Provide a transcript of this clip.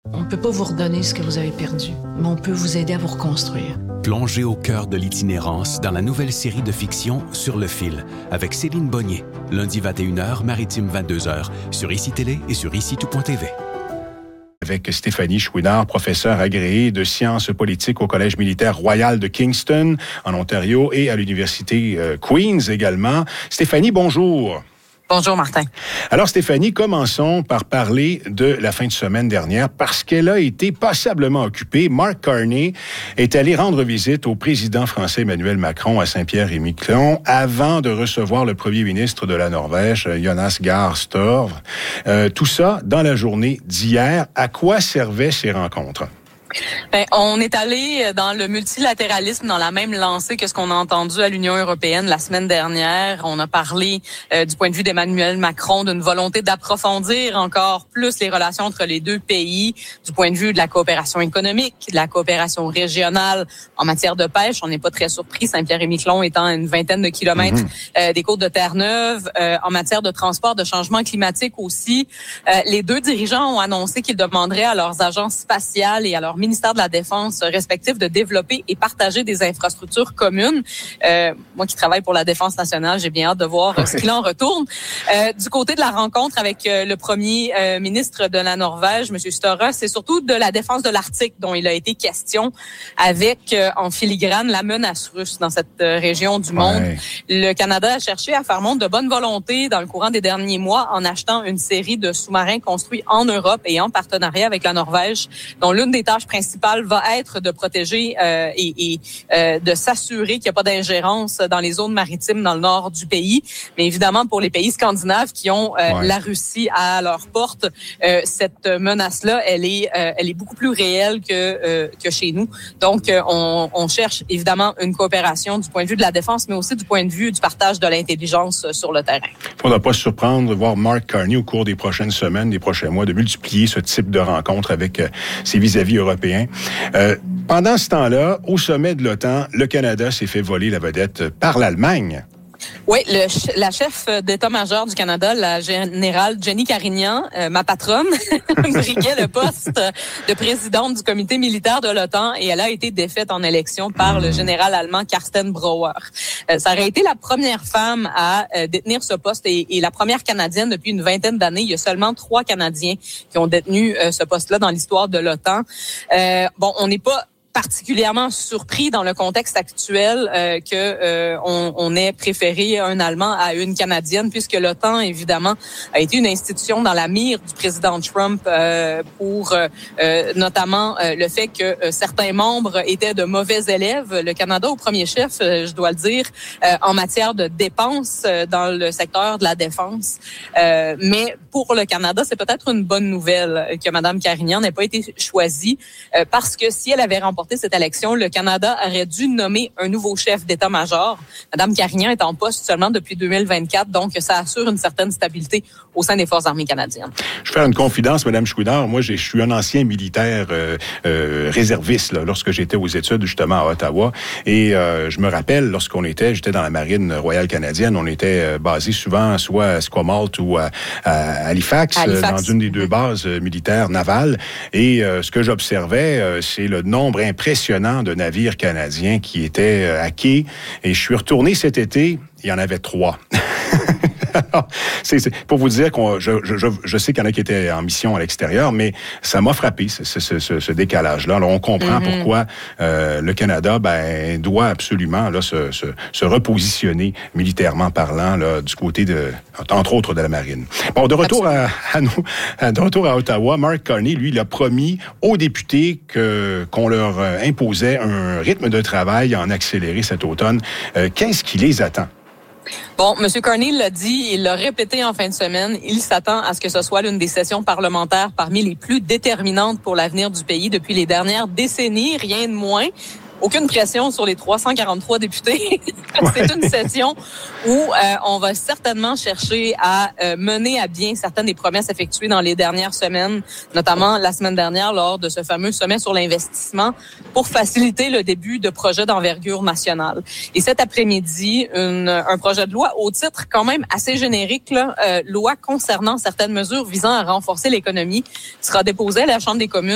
On ne peut pas vous redonner ce que vous avez perdu, mais on peut vous aider à vous reconstruire. Plongez au cœur de l'itinérance dans la nouvelle série de fiction Sur le fil, avec Céline Bonnier, lundi 21h, maritime 22h, sur ICI Télé et sur ICI-tout.tv. Avec Stéphanie Chouinard, professeure agréée de sciences politiques au Collège militaire royal de Kingston, en Ontario, et à l'Université Queen's également. Stéphanie, bonjour. Bonjour, Martin. Alors, Stéphanie, commençons par parler de la fin de semaine dernière parce qu'elle a été passablement occupée. Mark Carney est allé rendre visite au président français Emmanuel Macron à Saint-Pierre-et-Miquelon avant de recevoir le premier ministre de la Norvège, Jonas Gahr Støre. Tout ça dans la journée d'hier. À quoi servaient ces rencontres? On est allé dans le multilatéralisme dans la même lancée que ce qu'on a entendu à l'Union européenne la semaine dernière. On a parlé du point de vue d'Emmanuel Macron d'une volonté d'approfondir encore plus les relations entre les deux pays, du point de vue de la coopération économique, de la coopération régionale en matière de pêche. On n'est pas très surpris, Saint-Pierre-et-Miquelon étant à une vingtaine de kilomètres des côtes de Terre-Neuve. En matière de transport, de changement climatique aussi, les deux dirigeants ont annoncé qu'ils demanderaient à leurs agences spatiales et à leur ministère de la Défense respectifs de développer et partager des infrastructures communes. Moi qui travaille pour la Défense nationale, j'ai bien hâte de voir ce qu'il en retourne. Du côté de la rencontre avec le premier ministre de la Norvège, M. Støre, c'est surtout de la défense de l'Arctique dont il a été question avec en filigrane la menace russe dans cette région du monde. Le Canada a cherché à faire montre de bonne volonté dans le courant des derniers mois en achetant une série de sous-marins construits en Europe et en partenariat avec la Norvège, dont l'une des tâches principale va être de protéger et de s'assurer qu'il n'y a pas d'ingérence dans les zones maritimes dans le nord du pays. Mais évidemment, pour les pays scandinaves qui ont la Russie à leur porte, cette menace-là, elle est beaucoup plus réelle que chez nous. Donc, on cherche évidemment une coopération du point de vue de la défense, mais aussi du point de vue du partage de l'intelligence sur le terrain. Il ne faudra pas se surprendre de voir Mark Carney au cours des prochaines semaines, des prochains mois, de multiplier ce type de rencontres avec ses vis-à-vis européens. Pendant ce temps-là, au sommet de l'OTAN, le Canada s'est fait voler la vedette par l'Allemagne. Oui, la chef d'état-major du Canada, la générale Jenny Carignan, ma patronne, briguait le poste de présidente du comité militaire de l'OTAN et elle a été défaite en élection par le général allemand Carsten Brauer. Ça aurait été la première femme à détenir ce poste et la première Canadienne depuis une vingtaine d'années. Il y a seulement 3 Canadiens qui ont détenu ce poste-là dans l'histoire de l'OTAN. On n'est pas particulièrement surpris dans le contexte actuel on ait préféré un Allemand à une Canadienne, puisque l'OTAN, évidemment, a été une institution dans la mire du président Trump pour notamment le fait que certains membres étaient de mauvais élèves. Le Canada au premier chef, je dois le dire, en matière de dépenses dans le secteur de la défense. Mais pour le Canada, c'est peut-être une bonne nouvelle que Mme Carignan n'ait pas été choisie, parce que si elle avait remporté cette élection, le Canada aurait dû nommer un nouveau chef d'état-major. Mme Carignan est en poste seulement depuis 2024, donc ça assure une certaine stabilité au sein des Forces armées canadiennes. Je vais faire une confidence, Mme Chouinard. Moi, je suis un ancien militaire réserviste lorsque j'étais aux études, justement, à Ottawa. Et je me rappelle, j'étais dans la marine royale canadienne, on était basé souvent soit à Squamalt ou à Halifax, dans une des deux bases militaires navales. Et ce que j'observais, c'est le nombre impressionnant de navires canadiens qui étaient à quai. Et je suis retourné cet été, il y en avait 3. C'est pour vous dire je sais qu'il y en a qui étaient en mission à l'extérieur, mais ça m'a frappé, ce décalage-là. Alors, on comprend pourquoi le Canada doit absolument se repositionner militairement parlant du côté entre autres de la marine. Bon, de retour à Ottawa, Mark Carney, lui, il a promis aux députés qu'on leur imposait un rythme de travail en accéléré cet automne. Qu'est-ce qui les attend? Bon, M. Carney l'a dit, il l'a répété en fin de semaine, il s'attend à ce que ce soit l'une des sessions parlementaires parmi les plus déterminantes pour l'avenir du pays depuis les dernières décennies, rien de moins. Aucune pression sur les 343 députés. C'est une session où on va certainement chercher à mener à bien certaines des promesses effectuées dans les dernières semaines, notamment la semaine dernière lors de ce fameux sommet sur l'investissement pour faciliter le début de projets d'envergure nationale. Et cet après-midi, un projet de loi au titre quand même assez générique, loi concernant certaines mesures visant à renforcer l'économie, sera déposé à la Chambre des communes